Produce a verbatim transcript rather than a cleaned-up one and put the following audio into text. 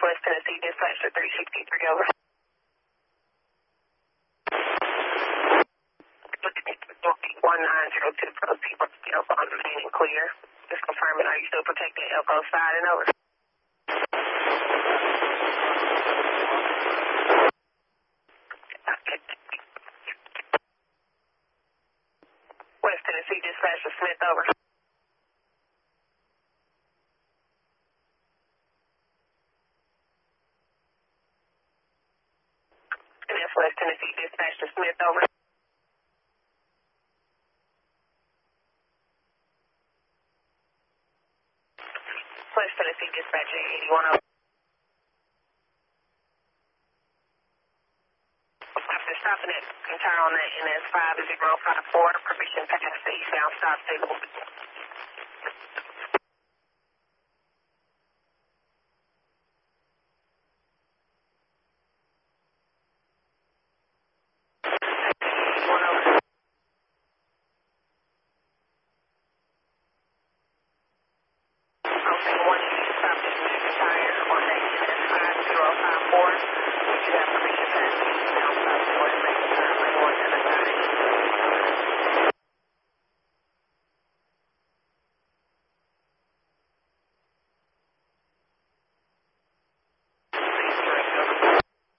West Tennessee Dispatcher three sixty-three over. one nine zero two proceed with Elko on the main and clear. Just confirming, are you still protecting Elko side and over? West Tennessee Dispatcher Smith over. And that's West Tennessee Dispatcher Smith over. West Tennessee Dispatcher eighty-one over. After stopping it, can turn on that N S five zero five four, permission pass the eastbound stop signal. One over. Okay, one, you stop this tire on that N S five zero five four. You have permission.